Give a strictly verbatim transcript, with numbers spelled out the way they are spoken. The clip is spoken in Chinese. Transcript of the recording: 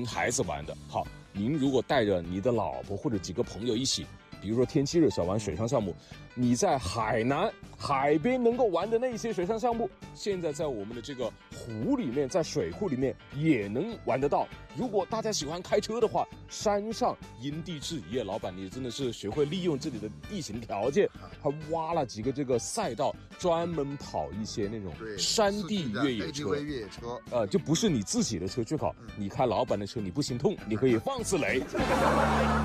您孩子玩的。好，您如果带着你的老婆或者几个朋友一起，比如说天气热想玩水上项目，你在海南海边能够玩的那些水上项目，现在在我们的这个湖里面，在水库里面也能玩得到。如果大家喜欢开车的话，山上因地制宜，老板你真的是学会利用这里的地形条件，还挖了几个这个赛道，专门跑一些那种山地越野车。 越野车， 呃，就不是你自己的车去跑，你开老板的车你不心痛，你可以放肆雷。